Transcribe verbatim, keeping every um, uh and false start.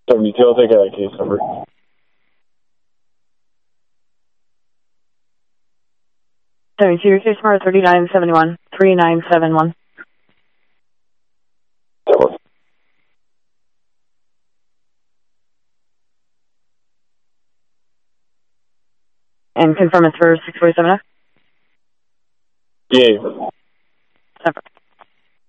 seventy-two, I'll take that case number. seventy-two, your case number thirty-nine seventy-one, three nine seven one. And confirm it's for six forty-seven F? Yeah. Separate.